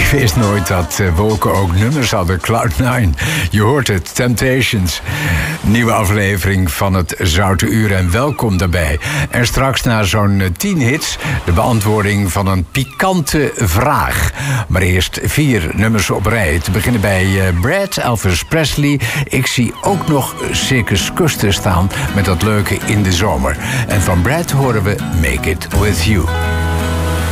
Ik wist nooit dat wolken ook nummers hadden. Cloud9. Je hoort het. Temptations. Nieuwe aflevering van het Zoute Uur en welkom daarbij. En straks na zo'n 10 hits de beantwoording van een pikante vraag. Maar eerst 4 nummers op rij. Te beginnen bij Brad, Elvis Presley. Ik zie ook nog Circus Custer staan met dat leuke In de Zomer. En van Brad horen we Make It With You.